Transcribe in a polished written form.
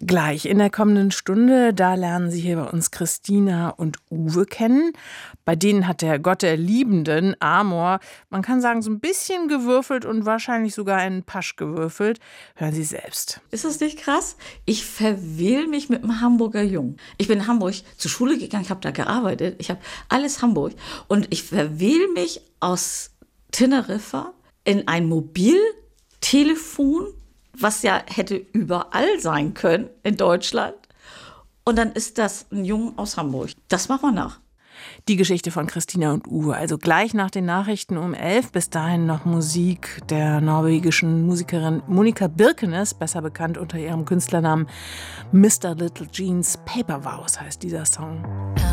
Gleich in der kommenden Stunde, da lernen Sie hier bei uns Christina und Uwe kennen. Bei denen hat der Gott der Liebenden, Amor, man kann sagen, so ein bisschen gewürfelt und wahrscheinlich sogar einen Pasch gewürfelt. Hören Sie selbst. Ist das nicht krass? Ich verwähl mich mit einem Hamburger Jungen. Ich bin in Hamburg zur Schule gegangen, ich habe da gearbeitet, ich habe alles Hamburg. Und ich verwähl mich aus Teneriffa in ein Mobiltelefon, was ja hätte überall sein können in Deutschland. Und dann ist das ein Junge aus Hamburg. Das machen wir nach. Die Geschichte von Christina und Uwe, also gleich nach den Nachrichten um 11. Bis dahin noch Musik der norwegischen Musikerin Monica Birkenes, besser bekannt unter ihrem Künstlernamen Mr. Little Jeans. Paper Vows heißt dieser Song.